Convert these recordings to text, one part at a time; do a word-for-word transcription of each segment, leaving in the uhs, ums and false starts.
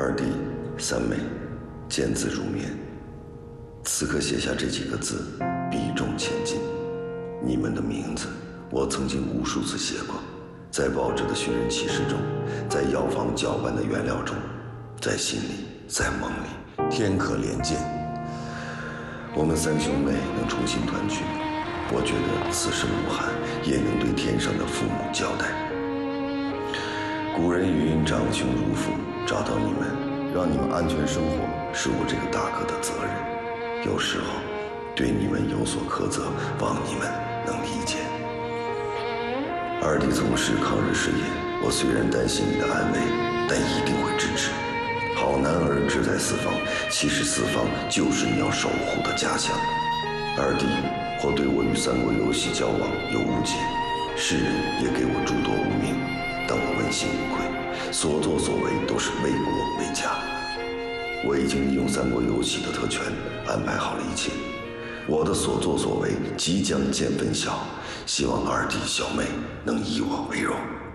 二弟、三妹，见字如面。此刻写下这几个字，必重千金。你们的名字，我曾经无数次写过，在报纸的寻人启事中，在药房搅拌的原料中，在心里，在梦里，天可怜见。我们三兄妹能重新团聚，我觉得此生无憾，也能对天上的父母交代。古人云：长兄如父，找到你们，让你们安全生活，是我这个大哥的责任。有时候对你们有所苛责，望你们能理解。二弟从事抗日事业，我虽然担心你的安危，但一定会支持。好男儿志在四方，其实四方就是你要守护的家乡。二弟或对我与三国游戏交往有误解，世人也给我诸多污名，但我问心无愧，所作所为都是为国为家。我已经利用三国游戏的特权安排好了一切，我的所作所为即将见分晓，希望二弟小妹能以我为荣。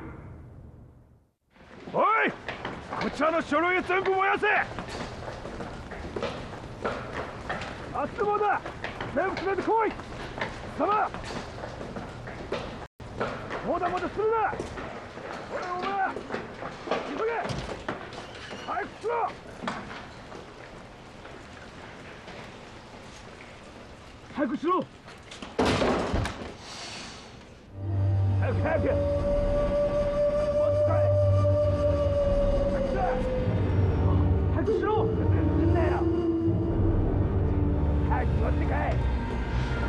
おい、こちらの書類全部燃やせ！厚物だ！全部詰めてこい！貴様！もだもだするな！おいお前！急げ！早くしろ！早くしろ！早く早く！